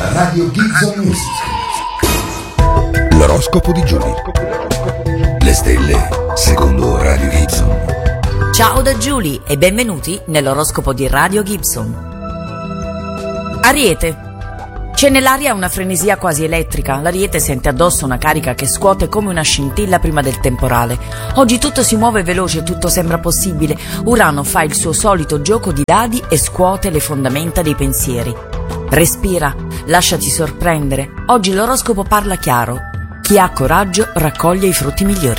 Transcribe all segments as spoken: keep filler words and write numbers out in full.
Radio Gibson Music. L'oroscopo di Giulia. Le stelle secondo Radio Gibson. Ciao da Giulia e benvenuti nell'oroscopo di Radio Gibson. Ariete. C'è nell'aria una frenesia quasi elettrica. L'Ariete sente addosso una carica che scuote come una scintilla prima del temporale. Oggi tutto si muove veloce, tutto sembra possibile. Urano fa il suo solito gioco di dadi e scuote le fondamenta dei pensieri. Respira, lasciati sorprendere. Oggi l'oroscopo parla chiaro. Chi ha coraggio raccoglie i frutti migliori.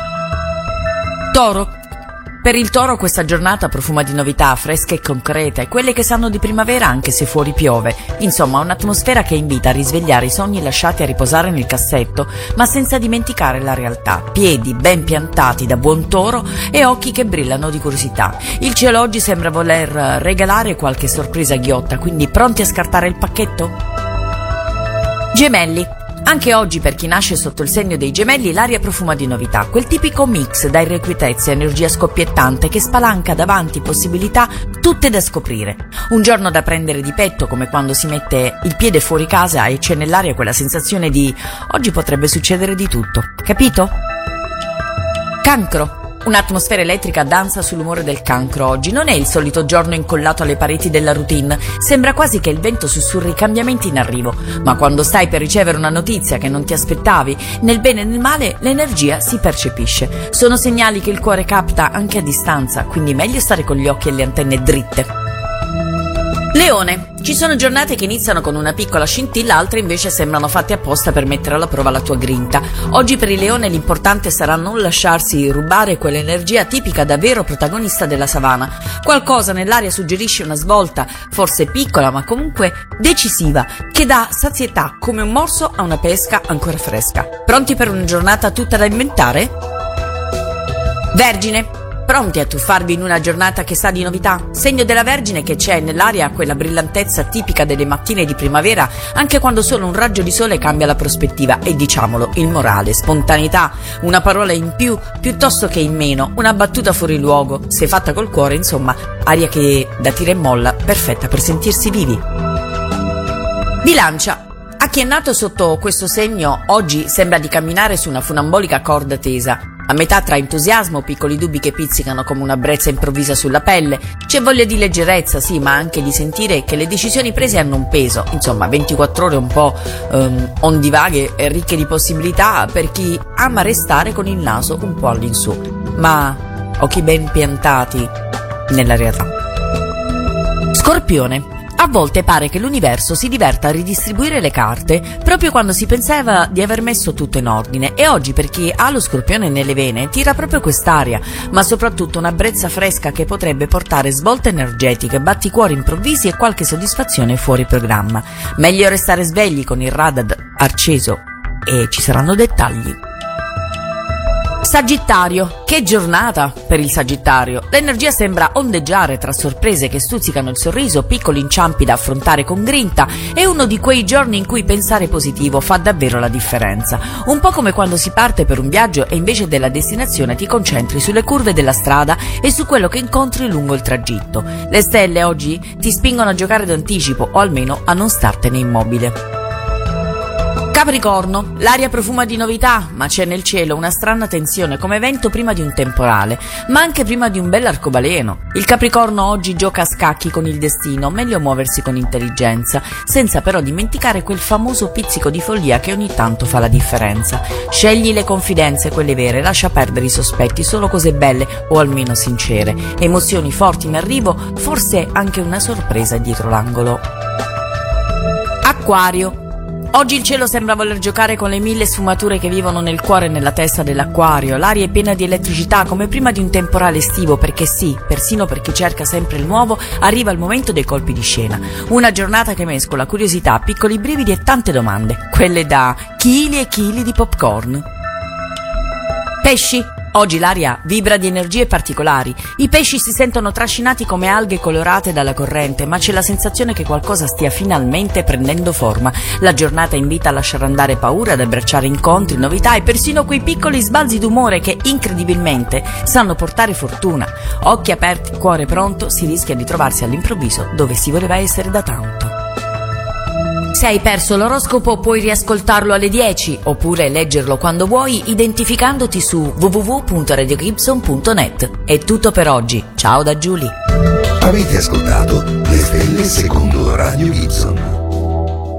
Toro. Per il Toro questa giornata profuma di novità fresche e concrete, quelle che sanno di primavera anche se fuori piove. Insomma, un'atmosfera che invita a risvegliare i sogni lasciati a riposare nel cassetto, ma senza dimenticare la realtà. Piedi ben piantati da buon Toro e occhi che brillano di curiosità. Il cielo oggi sembra voler regalare qualche sorpresa ghiotta, quindi pronti a scartare il pacchetto? Gemelli. Anche oggi per chi nasce sotto il segno dei Gemelli l'aria profuma di novità, quel tipico mix da irrequietezza e energia scoppiettante che spalanca davanti possibilità tutte da scoprire. Un giorno da prendere di petto, come quando si mette il piede fuori casa e c'è nell'aria quella sensazione di oggi potrebbe succedere di tutto, capito? Cancro. Un'atmosfera elettrica danza sull'umore del Cancro oggi. Non è il solito giorno incollato alle pareti della routine. Sembra quasi che il vento sussurri i cambiamenti in arrivo. Ma quando stai per ricevere una notizia che non ti aspettavi, nel bene e nel male l'energia si percepisce. Sono segnali che il cuore capta anche a distanza, quindi meglio stare con gli occhi e le antenne dritte. Leone. Ci sono giornate che iniziano con una piccola scintilla, altre invece sembrano fatte apposta per mettere alla prova la tua grinta. Oggi per il Leone l'importante sarà non lasciarsi rubare quell'energia tipica da vero protagonista della savana. Qualcosa nell'aria suggerisce una svolta, forse piccola ma comunque decisiva, che dà sazietà come un morso a una pesca ancora fresca. Pronti per una giornata tutta da inventare? Vergine. Pronti a tuffarvi in una giornata che sa di novità? Segno della Vergine che c'è nell'aria quella brillantezza tipica delle mattine di primavera, anche quando solo un raggio di sole cambia la prospettiva e diciamolo, il morale, spontaneità, una parola in più piuttosto che in meno, una battuta fuori luogo, se fatta col cuore, insomma, aria che da tira e molla, perfetta per sentirsi vivi. Bilancia. A chi è nato sotto questo segno oggi sembra di camminare su una funambolica corda tesa. A metà tra entusiasmo, piccoli dubbi che pizzicano come una brezza improvvisa sulla pelle, c'è voglia di leggerezza, sì, ma anche di sentire che le decisioni prese hanno un peso. Insomma, ventiquattro ore un po' um, ondivaghe e ricche di possibilità per chi ama restare con il naso un po' all'insù, ma occhi ben piantati nella realtà. Scorpione. A volte pare che l'universo si diverta a ridistribuire le carte proprio quando si pensava di aver messo tutto in ordine, e oggi per chi ha lo Scorpione nelle vene tira proprio quest'aria, ma soprattutto una brezza fresca che potrebbe portare svolte energetiche, batticuori improvvisi e qualche soddisfazione fuori programma. Meglio restare svegli con il radar acceso e ci saranno dettagli. Sagittario. Che giornata per il Sagittario! L'energia sembra ondeggiare tra sorprese che stuzzicano il sorriso, piccoli inciampi da affrontare con grinta e uno di quei giorni in cui pensare positivo fa davvero la differenza. Un po' come quando si parte per un viaggio e invece della destinazione ti concentri sulle curve della strada e su quello che incontri lungo il tragitto. Le stelle oggi ti spingono a giocare d'anticipo o almeno a non startene immobile. Capricorno. L'aria profuma di novità, ma c'è nel cielo una strana tensione come vento prima di un temporale, ma anche prima di un bell'arcobaleno. Il Capricorno oggi gioca a scacchi con il destino, meglio muoversi con intelligenza, senza però dimenticare quel famoso pizzico di follia che ogni tanto fa la differenza. Scegli le confidenze, quelle vere, lascia perdere i sospetti, solo cose belle o almeno sincere. Emozioni forti in arrivo, forse anche una sorpresa dietro l'angolo. Acquario. Oggi il cielo sembra voler giocare con le mille sfumature che vivono nel cuore e nella testa dell'Acquario. L'aria è piena di elettricità come prima di un temporale estivo, perché sì, persino per chi cerca sempre il nuovo, arriva il momento dei colpi di scena. Una giornata che mescola curiosità, piccoli brividi e tante domande, quelle da chili e chili di popcorn. Pesci. Oggi l'aria vibra di energie particolari. I pesci si sentono trascinati come alghe colorate dalla corrente, ma c'è la sensazione che qualcosa stia finalmente prendendo forma. La giornata invita a lasciare andare paura, ad abbracciare incontri, novità e persino quei piccoli sbalzi d'umore che incredibilmente sanno portare fortuna. Occhi aperti, cuore pronto, si rischia di trovarsi all'improvviso dove si voleva essere da tanto. Se hai perso l'oroscopo puoi riascoltarlo alle dieci oppure leggerlo quando vuoi identificandoti su w w w punto radio gibson punto net. È tutto per oggi, ciao da Giulia. Avete ascoltato Le Stelle secondo Radio Gibson.